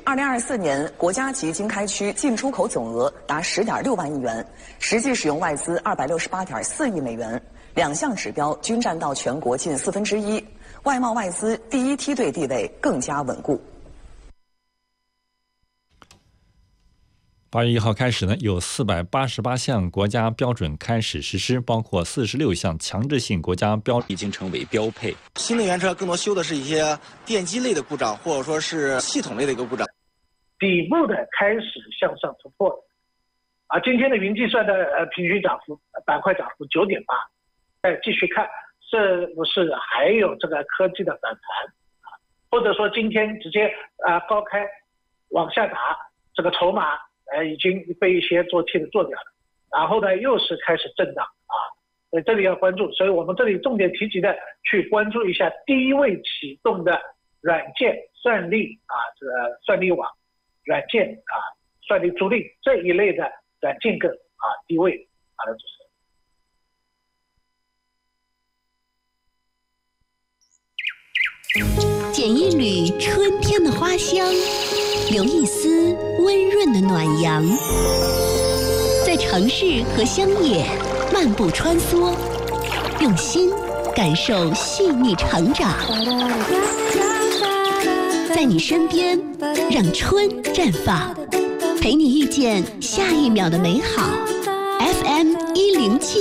，2024年国家级经开区进出口总额达10.6万亿元，实际使用外资268.4亿美元，两项指标均占到全国近1/4，外贸外资第一梯队地位更加稳固。 8月1号开始呢，有488项国家标准开始实施，包括46项强制性国家标准已经成为标配。 新能源车更多修的是一些电机类的故障，或者说是系统类的一个故障。 底部的开始向上突破，今天的云计算的平均涨幅板块涨幅9.8，再继续看是不是还有这个科技的反弹，或者说今天直接高开往下打，这个筹码已经被一些做 T 的做掉了，然后呢又是开始震荡所以这里要关注，所以我们这里重点提及的去关注一下低位启动的软件算力这个算力网软件算力租赁这一类的软件个低位的主持。捡一缕春天的花香，留一丝温润的暖阳，在城市和乡野漫步穿梭，用心感受细腻成长，在你身边让春绽放，陪你遇见下一秒的美好。FM107